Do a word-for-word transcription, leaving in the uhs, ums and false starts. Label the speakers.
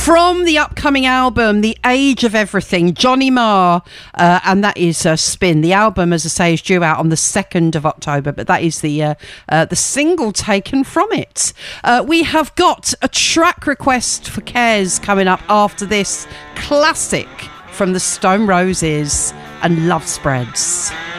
Speaker 1: From the upcoming album, The Age of Everything, Johnny Marr, uh, and that is uh, Spin. The album, as I say, is due out on the second of October, but that is the uh, uh, the single taken from it. Uh, we have got a track request for Cares coming up after this classic from the Stone Roses and Love Spreads.